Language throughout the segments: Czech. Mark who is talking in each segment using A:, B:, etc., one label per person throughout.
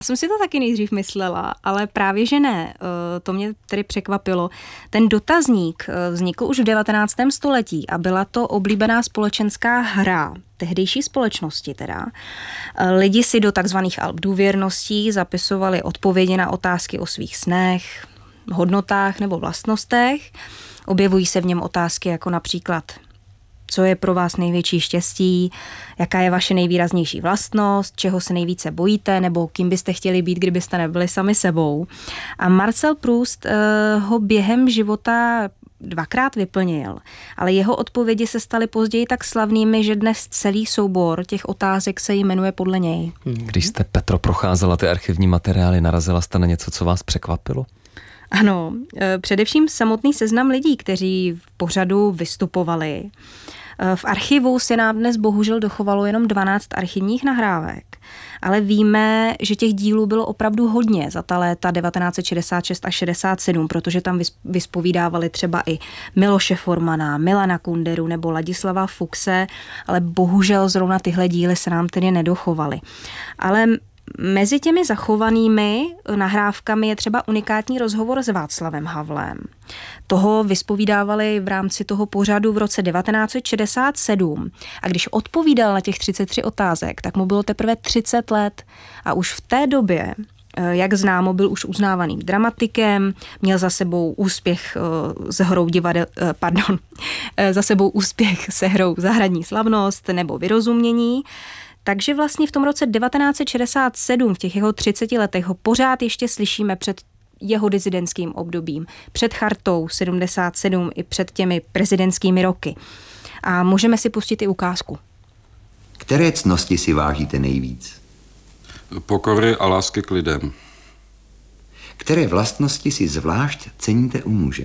A: Jsem si to taky nejdřív myslela, ale právě že ne. To mě tedy překvapilo. Ten dotazník vznikl už v 19. století a byla to oblíbená společenská hra tehdejší společnosti teda. Lidi si do takzvaných alb důvěrností zapisovali odpovědi na otázky o svých snech, hodnotách nebo vlastnostech. Objevují se v něm otázky jako například: co je pro vás největší štěstí, jaká je vaše nejvýraznější vlastnost, čeho se nejvíce bojíte, nebo kým byste chtěli být, kdybyste nebyli sami sebou. A Marcel Proust ho během života 2krát vyplnil, ale jeho odpovědi se staly později tak slavnými, že dnes celý soubor těch otázek se jmenuje podle něj.
B: Když jste, Petro, procházela ty archivní materiály, narazila jste na něco, co vás překvapilo?
A: Ano, především samotný seznam lidí, kteří v pořadu vystupovali. V archivu se nám dnes bohužel dochovalo jenom 12 archivních nahrávek, ale víme, že těch dílů bylo opravdu hodně za ta léta 1966 až 67, protože tam vyspovídávali třeba i Miloše Formana, Milana Kunderu nebo Ladislava Fuchse, ale bohužel zrovna tyhle díly se nám tedy nedochovaly. Ale mezi těmi zachovanými nahrávkami je třeba unikátní rozhovor s Václavem Havlem. Toho vyspovídávali v rámci toho pořadu v roce 1967 a když odpovídal na těch 33 otázek, tak mu bylo teprve 30 let a už v té době, jak známo, byl už uznávaným dramatikem, měl za sebou úspěch za sebou úspěch se hrou Zahradní slavnost nebo Vyrozumění. Takže vlastně v tom roce 1967, v těch jeho 30 letech, ho pořád ještě slyšíme před jeho dizidentským obdobím, před chartou 77 i před těmi prezidentskými roky. A můžeme si pustit i ukázku.
C: Které ctnosti si vážíte nejvíc?
D: Pokory a lásky k lidem.
C: Které vlastnosti si zvlášť ceníte u muže?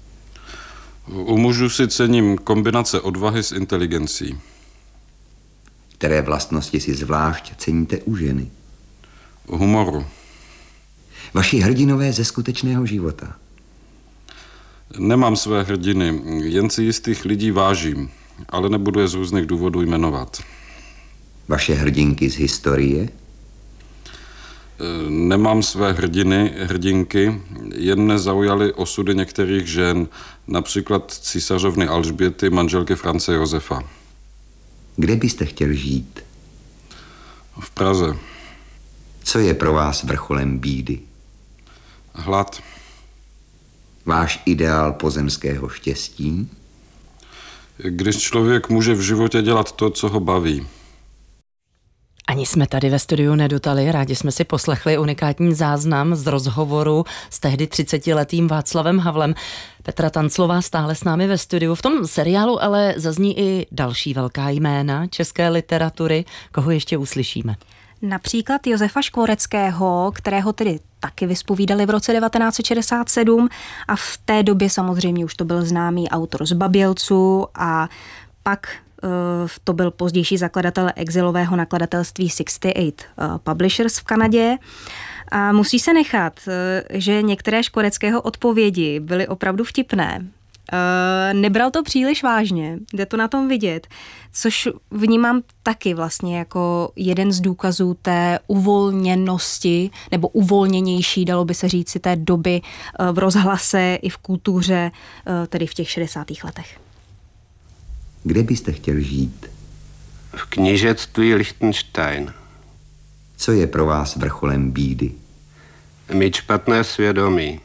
D: U mužů si cením kombinace odvahy s inteligencí.
C: Které vlastnosti si zvlášť ceníte u ženy?
D: Humoru.
C: Vaši hrdinové ze skutečného života?
D: Nemám své hrdiny, jen si jistých lidí vážím, ale nebudu je z různých důvodů jmenovat.
C: Vaše hrdinky z historie?
D: Nemám své hrdinky, jen mne zaujaly osudy některých žen, například císařovny Alžběty, manželky France Josefa.
C: Kde byste chtěl žít?
D: V Praze.
C: Co je pro vás vrcholem bídy?
D: Hlad.
C: Váš ideál pozemského štěstí?
D: Když člověk může v životě dělat to, co ho baví.
E: Ani jsme tady ve studiu nedotali, rádi jsme si poslechli unikátní záznam z rozhovoru s tehdy 30letým Václavem Havlem. Petra Tanclová stále s námi ve studiu. V tom seriálu ale zazní i další velká jména české literatury. Koho ještě uslyšíme?
A: Například Josefa Škvoreckého, kterého tedy taky vyspovídali v roce 1967 a v té době samozřejmě už to byl známý autor z Babělců a pak to byl pozdější zakladatel exilového nakladatelství 68 Publishers v Kanadě. A musí se nechat, že některé Škvoreckého odpovědi byly opravdu vtipné. Nebral to příliš vážně, jde to na tom vidět, což vnímám taky vlastně jako jeden z důkazů té uvolněnosti nebo uvolněnější, dalo by se říct, té doby v rozhlase i v kultuře, tedy v těch 60. letech.
C: Kde byste chtěl žít?
F: V knížectví Lichtenstein.
C: Co je pro vás vrcholem bídy?
F: Mít špatné svědomí.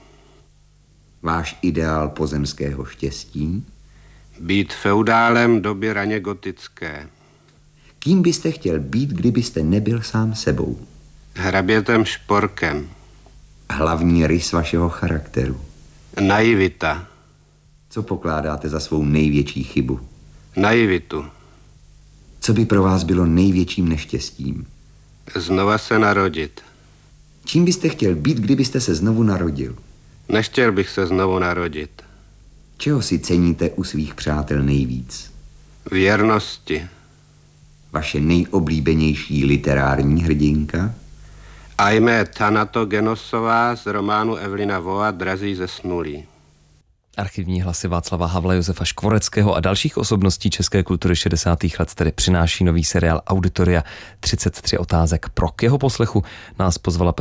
C: Váš ideál pozemského štěstí?
F: Být feudálem doby raně gotické.
C: Kým byste chtěl být, kdybyste nebyl sám sebou?
F: Hrabětem Šporkem.
C: Hlavní rys vašeho charakteru?
F: Naivita.
C: Co pokládáte za svou největší chybu?
F: Naivitu.
C: Co by pro vás bylo největším neštěstím?
F: Znova se narodit.
C: Čím byste chtěl být, kdybyste se znovu narodil?
F: Nechtěl bych se znovu narodit.
C: Čeho si ceníte u svých přátel nejvíc?
F: Věrnosti.
C: Vaše nejoblíbenější literární hrdinka?
F: Aimé Thanatogenosová z románu Evelina Voa Drazí zesnulí.
B: Archivní hlasy Václava Havla, Josefa Škvoreckého a dalších osobností české kultury 60. let tedy přináší nový seriál Auditoria 33 otázek pro. K jeho poslechu nás pozvala